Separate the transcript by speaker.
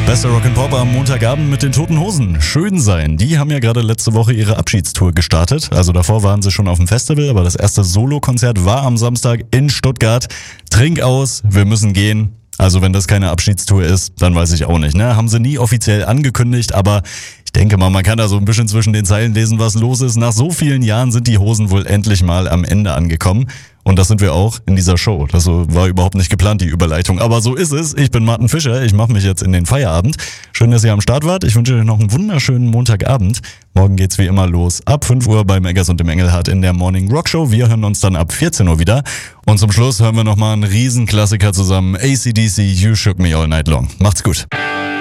Speaker 1: Bester Rock'n'Pop am Montagabend mit den Toten Hosen. Schön sein. Die haben ja gerade letzte Woche ihre Abschiedstour gestartet. Also davor waren sie schon auf dem Festival, aber das erste Solokonzert war am Samstag in Stuttgart. Trink aus, wir müssen gehen. Also wenn das keine Abschiedstour ist, dann weiß ich auch nicht, ne? Haben sie nie offiziell angekündigt, aber ich denke mal, man kann da so ein bisschen zwischen den Zeilen lesen, was los ist. Nach so vielen Jahren sind die Hosen wohl endlich mal am Ende angekommen. Und das sind wir auch in dieser Show. Das war überhaupt nicht geplant, die Überleitung. Aber so ist es. Ich bin Martin Fischer. Ich mache mich jetzt in den Feierabend. Schön, dass ihr am Start wart. Ich wünsche euch noch einen wunderschönen Montagabend. Morgen geht's wie immer los. Ab 5 Uhr bei Eggers und dem Engelhardt in der Morning Rock Show. Wir hören uns dann ab 14 Uhr wieder. Und zum Schluss hören wir nochmal einen Riesenklassiker zusammen. AC/DC, You Shook Me All Night Long. Macht's gut.